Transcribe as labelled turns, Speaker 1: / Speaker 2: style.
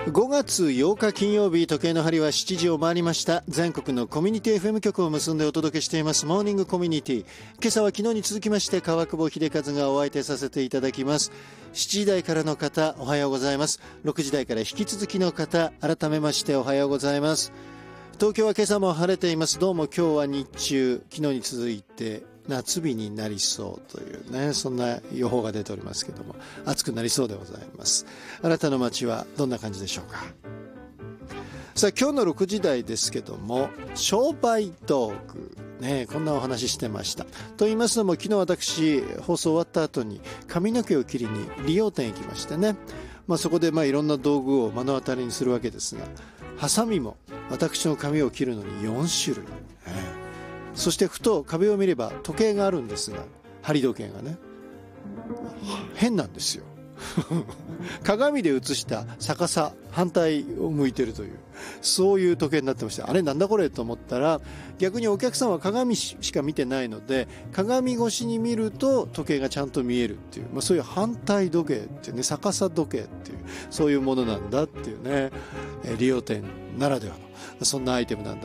Speaker 1: 5月8日金曜日、時計の針は7時を回りました。全国のコミュニティ FM 局を結んでお届けしていますモーニングコミュニティ。今朝は昨日に続きまして川久保秀和がお相手させていただきます。7時台からの方おはようございます。6時台から引き続きの方改めましておはようございます。東京は今朝も晴れています。どうも今日は日中昨日に続いて夏日になりそうというね、そんな予報が出ておりますけども、暑くなりそうでございます。あなたの街はどんな感じでしょうか。さあ今日の6時台ですけども、商売道具ね、こんなお話してました。と言いますのも、昨日私放送終わった後に髪の毛を切りに理容店行きましてね、そこでいろんな道具を目の当たりにするわけですが、ハサミも私の髪を切るのに4種類、そしてふと壁を見れば時計があるんですが、針時計がね変なんですよ鏡で映した逆さ反対を向いてるという、そういう時計になってました。あれなんだこれと思ったら、逆にお客さんは鏡しか見てないので、鏡越しに見ると時計がちゃんと見えるっていう、そういう反対時計っていうね、逆さ時計っていう、そういうものなんだっていうね、理容店ならではのそんなアイテムなんだ